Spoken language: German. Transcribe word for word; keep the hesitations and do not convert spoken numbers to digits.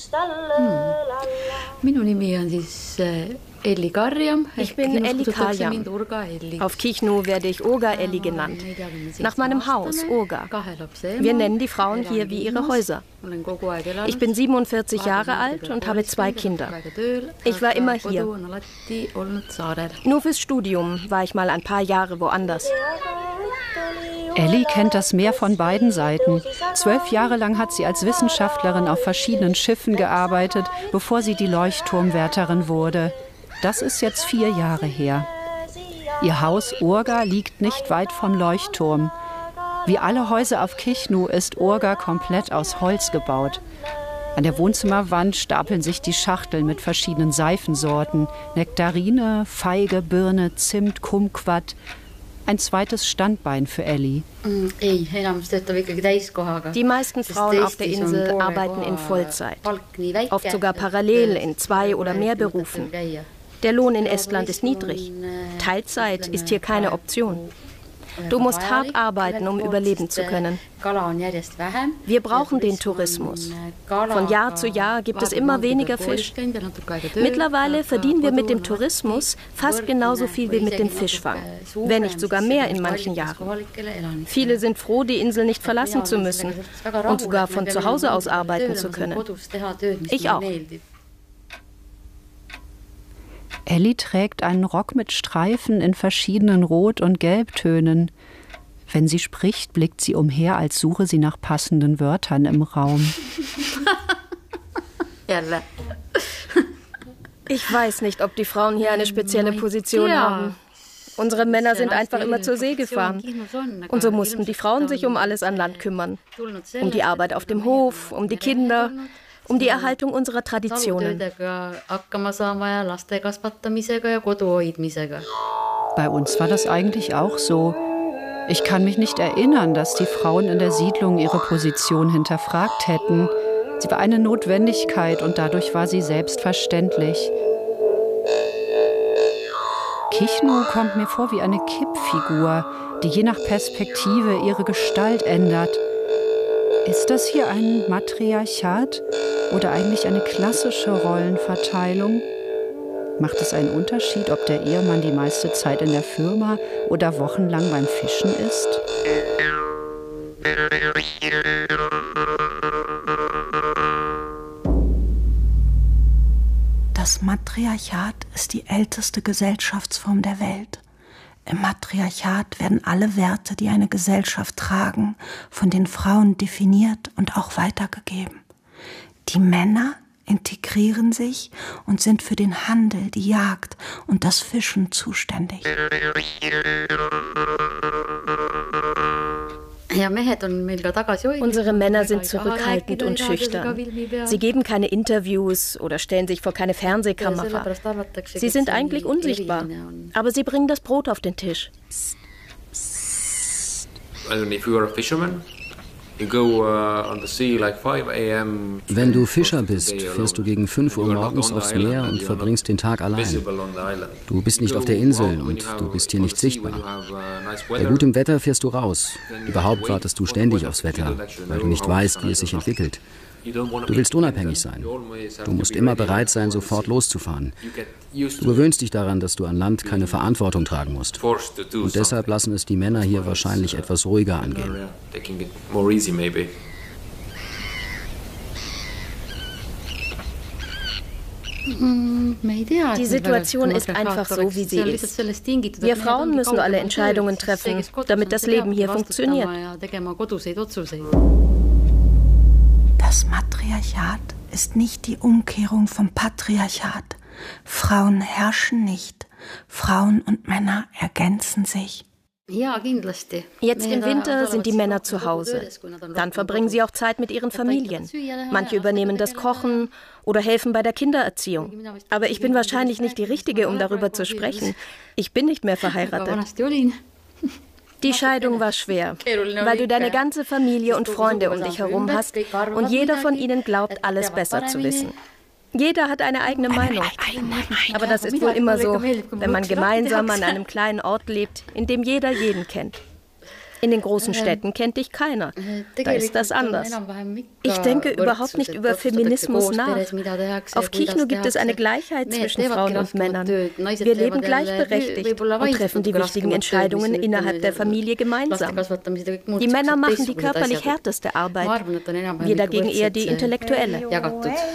Hmm. Minu nimi on siis Elli Karjam. Ich bin Elli Karjam. Auf Kichnu werde ich Urga Elli genannt. Nach meinem Haus, Urga. Wir nennen die Frauen hier wie ihre Häuser. Ich bin siebenundvierzig Jahre alt und habe zwei Kinder. Ich war immer hier. Nur fürs Studium war ich mal ein paar Jahre woanders. Elli kennt das Meer von beiden Seiten. Zwölf Jahre lang hat sie als Wissenschaftlerin auf verschiedenen Schiffen gearbeitet, bevor sie die Leuchtturmwärterin wurde. Das ist jetzt vier Jahre her. Ihr Haus Urga liegt nicht weit vom Leuchtturm. Wie alle Häuser auf Kichnu ist Urga komplett aus Holz gebaut. An der Wohnzimmerwand stapeln sich die Schachteln mit verschiedenen Seifensorten. Nektarine, Feige, Birne, Zimt, Kumquat. Ein zweites Standbein für Elli. Die meisten Frauen auf der Insel arbeiten in Vollzeit. Oft sogar parallel in zwei oder mehr Berufen. Der Lohn in Estland ist niedrig. Teilzeit ist hier keine Option. Du musst hart arbeiten, um überleben zu können. Wir brauchen den Tourismus. Von Jahr zu Jahr gibt es immer weniger Fisch. Mittlerweile verdienen wir mit dem Tourismus fast genauso viel wie mit dem Fischfang, wenn nicht sogar mehr in manchen Jahren. Viele sind froh, die Insel nicht verlassen zu müssen und sogar von zu Hause aus arbeiten zu können. Ich auch. Elli trägt einen Rock mit Streifen in verschiedenen Rot- und Gelbtönen. Wenn sie spricht, blickt sie umher, als suche sie nach passenden Wörtern im Raum. Ich weiß nicht, ob die Frauen hier eine spezielle Position haben. Unsere Männer sind einfach immer zur See gefahren. Und so mussten die Frauen sich um alles an Land kümmern. Um die Arbeit auf dem Hof, um die Kinder, um die Erhaltung unserer Traditionen. Bei uns war das eigentlich auch so. Ich kann mich nicht erinnern, dass die Frauen in der Siedlung ihre Position hinterfragt hätten. Sie war eine Notwendigkeit und dadurch war sie selbstverständlich. Kichnu kommt mir vor wie eine Kippfigur, die je nach Perspektive ihre Gestalt ändert. Ist das hier ein Matriarchat oder eigentlich eine klassische Rollenverteilung? Macht es einen Unterschied, ob der Ehemann die meiste Zeit in der Firma oder wochenlang beim Fischen ist? Das Matriarchat ist die älteste Gesellschaftsform der Welt. Im Matriarchat werden alle Werte, die eine Gesellschaft tragen, von den Frauen definiert und auch weitergegeben. Die Männer integrieren sich und sind für den Handel, die Jagd und das Fischen zuständig. Unsere Männer sind zurückhaltend und schüchtern. Sie geben keine Interviews oder stellen sich vor keine Fernsehkamera. Sie sind eigentlich unsichtbar, aber sie bringen das Brot auf den Tisch. Wenn du Fischer bist, fährst du gegen fünf Uhr morgens aufs Meer und verbringst den Tag allein. Du bist nicht auf der Insel und du bist hier nicht sichtbar. Bei gutem Wetter fährst du raus. Überhaupt wartest du ständig aufs Wetter, weil du nicht weißt, wie es sich entwickelt. Du willst unabhängig sein. Du musst immer bereit sein, sofort loszufahren. Du gewöhnst dich daran, dass du an Land keine Verantwortung tragen musst. Und deshalb lassen es die Männer hier wahrscheinlich etwas ruhiger angehen. Die Situation ist einfach so, wie sie ist. Wir Frauen müssen alle Entscheidungen treffen, damit das Leben hier funktioniert. Das Matriarchat ist nicht die Umkehrung vom Patriarchat. Frauen herrschen nicht. Frauen und Männer ergänzen sich. Jetzt im Winter sind die Männer zu Hause. Dann verbringen sie auch Zeit mit ihren Familien. Manche übernehmen das Kochen oder helfen bei der Kindererziehung. Aber ich bin wahrscheinlich nicht die Richtige, um darüber zu sprechen. Ich bin nicht mehr verheiratet. Die Scheidung war schwer, weil du deine ganze Familie und Freunde um dich herum hast und jeder von ihnen glaubt, alles besser zu wissen. Jeder hat eine eigene Meinung. Aber das ist wohl immer so, wenn man gemeinsam an einem kleinen Ort lebt, in dem jeder jeden kennt. In den großen Städten kennt dich keiner. Da ist das anders. Ich denke überhaupt nicht über Feminismus nach. Auf Kichnu gibt es eine Gleichheit zwischen Frauen und Männern. Wir leben gleichberechtigt und treffen die wichtigen Entscheidungen innerhalb der Familie gemeinsam. Die Männer machen die körperlich härteste Arbeit, wir dagegen eher die intellektuelle.